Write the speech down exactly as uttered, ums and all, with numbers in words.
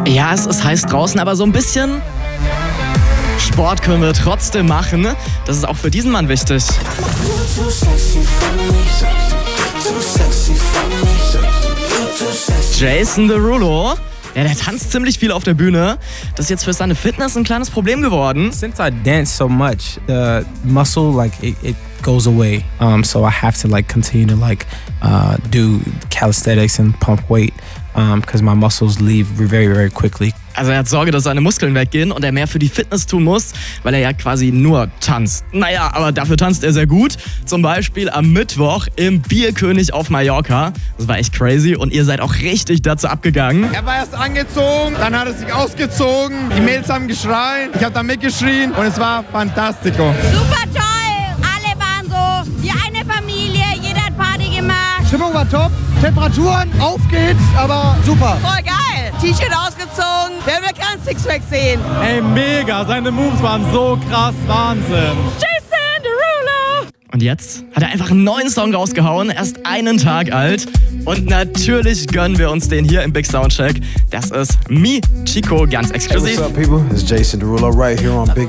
Ja, es ist heiß draußen, aber so ein bisschen Sport können wir trotzdem machen. Das ist auch für diesen Mann wichtig. Jason Derulo. Ja, der tanzt ziemlich viel auf der Bühne. Das ist jetzt für seine Fitness ein kleines Problem geworden. Since I dance so much, the muscle, like, it, it goes away. Um, so I have to, like, continue to, like, uh, do calisthenics and pump weight, um, because my muscles leave very, very quickly. Also er hat Sorge, dass seine Muskeln weggehen und er mehr für die Fitness tun muss, weil er ja quasi nur tanzt. Naja, aber dafür tanzt er sehr gut. Zum Beispiel am Mittwoch im Bierkönig auf Mallorca. Das war echt crazy und ihr seid auch richtig dazu abgegangen. Er war erst angezogen, dann hat er sich ausgezogen. Die Mädels haben geschrien, ich habe da mitgeschrien und es war fantastico. Super toll, alle waren so wie eine Familie, jeder hat Party gemacht. Stimmung war top, Temperaturen aufgehitzt, aber super. Voll geil. T-Shirt ausgezogen, wer will keinen Sixpack sehen? Ey, mega, seine Moves waren so krass, Wahnsinn. Jason Derulo! Und jetzt hat er einfach einen neuen Song rausgehauen, erst einen Tag alt. Und natürlich gönnen wir uns den hier im Big Soundcheck. Das ist Me Chico, ganz exklusiv. Hey, what's up, people? It's Jason Derulo right here on Big